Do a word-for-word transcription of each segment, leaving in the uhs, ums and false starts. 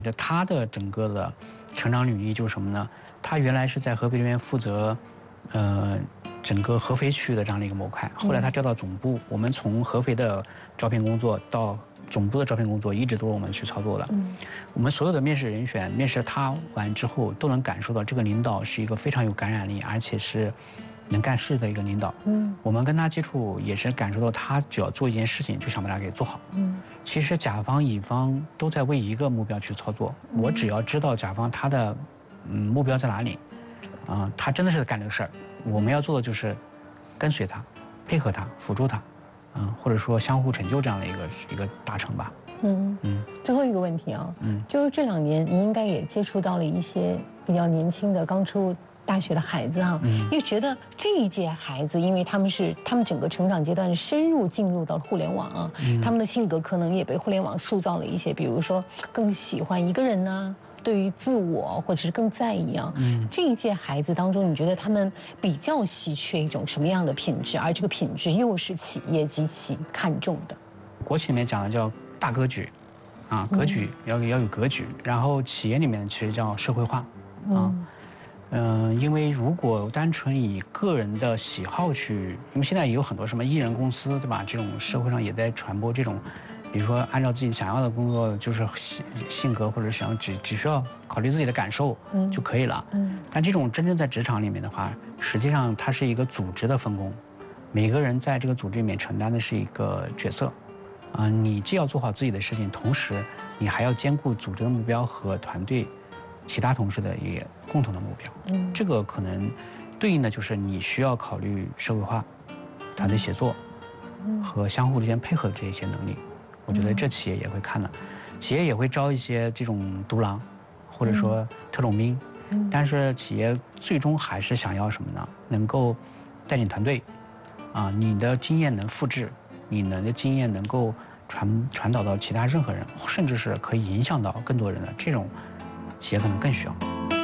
这他的整个的成长履历就是什么呢？他原来是在合肥这边负责，呃，整个合肥区域的这样的一个模块，后来他调到总部，我们从合肥的招聘工作到总部的招聘工作，一直都是我们去操作的。嗯，我们所有的面试人选，面试他完之后，都能感受到这个领导是一个非常有感染力，而且是能干事的一个领导。嗯，我们跟他接触也是感受到他只要做一件事情，就想把它给做好。嗯。其实甲方乙方都在为一个目标去操作，我只要知道甲方他的嗯目标在哪里，啊、呃，他真的是干这个事儿，我们要做的就是跟随他，配合他，辅助他，嗯、呃，或者说相互成就这样的一个一个达成吧。 嗯嗯。最后一个问题啊，嗯，就是这两年你应该也接触到了一些比较年轻的刚出大学的孩子哈，嗯，因为觉得这一届孩子，因为他们是他们整个成长阶段深入进入到互联网啊，嗯，他们的性格可能也被互联网塑造了一些，比如说更喜欢一个人呢、啊，对于自我或者是更在意啊。嗯，这一届孩子当中，你觉得他们比较稀缺一种什么样的品质？而这个品质又是企业极其看重的。 国企里面讲的叫大格局，啊，格局要要有格局，然后企业里面其实叫社会化，啊。嗯嗯、呃，因为如果单纯以个人的喜好去，因为现在也有很多什么艺人公司，对吧？这种社会上也在传播这种，比如说按照自己想要的工作，就是性性格或者想只只需要考虑自己的感受就可以了。嗯。但这种真正在职场里面的话，实际上它是一个组织的分工，每个人在这个组织里面承担的是一个角色，啊、呃，你既要做好自己的事情，同时你还要兼顾组织的目标和团队。其他同事的也共同的目标，嗯，这个可能对应的就是你需要考虑社会化、团队协作和相互之间配合的这一些能力。我觉得这企业也会看的，企业也会招一些这种独狼，或者说特种兵，但是企业最终还是想要什么呢？能够带领团队，啊，你的经验能复制，你的经验能够传传导到其他任何人，甚至是可以影响到更多人的这种。企业可能更需要。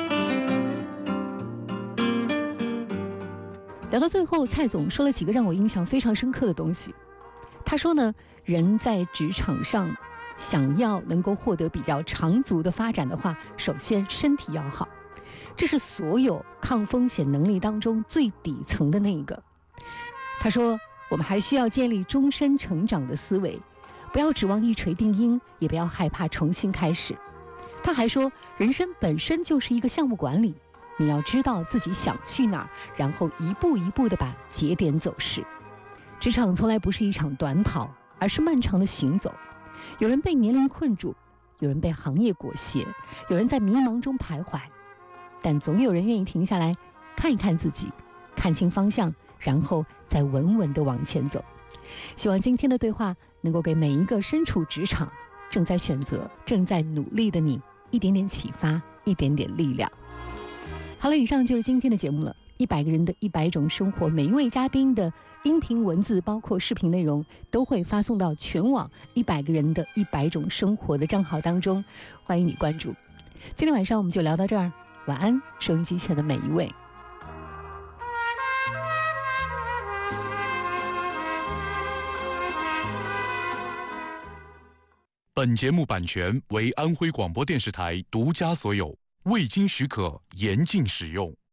聊到最后，蔡总说了几个让我印象非常深刻的东西。他说呢，人在职场上想要能够获得比较长足的发展的话，首先身体要好，这是所有抗风险能力当中最底层的那一个。他说，我们还需要建立终身成长的思维，不要指望一锤定音，也不要害怕重新开始。他还说，人生本身就是一个项目管理，你要知道自己想去哪儿，然后一步一步地把节点走实。职场从来不是一场短跑，而是漫长的行走。有人被年龄困住，有人被行业裹挟，有人在迷茫中徘徊，但总有人愿意停下来看一看自己，看清方向，然后再稳稳地往前走。希望今天的对话能够给每一个身处职场、正在选择、正在努力的你一点点启发，一点点力量。好了，以上就是今天的节目了。一百个人的一百种生活，每一位嘉宾的音频文字包括视频内容都会发送到全网一百个人的一百种生活的账号当中，欢迎你关注。今天晚上我们就聊到这儿，晚安，收音机前的每一位。 本节目版权为安徽广播电视台独家所有，未经许可严禁使用。